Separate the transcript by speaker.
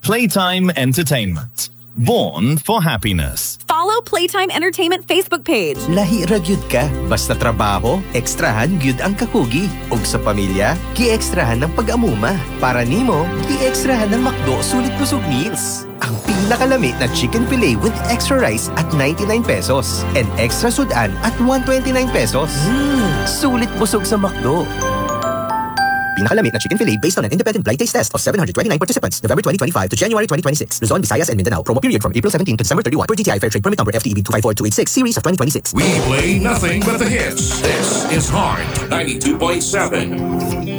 Speaker 1: Playtime Entertainment. Born for happiness.
Speaker 2: Follow Playtime Entertainment Facebook page.
Speaker 3: Lahi ra gyud ka, basta trabaho, ekstrahan gyud ang kakugi. Ug sa pamilya, gi-ekstrahan ng pag-amuma. Para nimo, gi-ekstrahan ng McDo sulit busog meals. Ang pinakalami na chicken fillet with extra rice at 99 pesos and extra sudan at 129 pesos. Sulit busog sa McDo. Pinakalamit na chicken fillet based on an independent blind taste test of 729 participants, November 2025 to January 2026. Luzon, Visayas, and Mindanao. Promo period from April 17 to December 31 per DTI Fair Trade Permit number FTEB 254286 series of 2026.
Speaker 4: We play nothing but the hits. This is Heart 92.7.